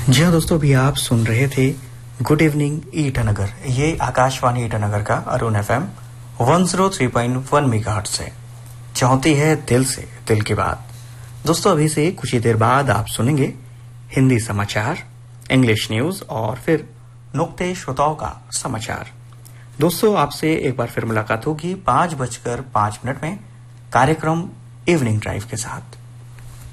जी हाँ दोस्तों, अभी आप सुन रहे थे गुड इवनिंग ईटानगर। ये आकाशवाणी ईटानगर का अरुण एफएम 103.1 मेगाहर्ट्ज है। चाहती है दिल से दिल की बात। दोस्तों, अभी से कुछ ही देर बाद आप सुनेंगे हिंदी समाचार, इंग्लिश न्यूज और फिर नुक्ते श्रोताओं का समाचार। दोस्तों, आपसे एक बार फिर मुलाकात होगी 5:05 में कार्यक्रम इवनिंग ड्राइव के साथ।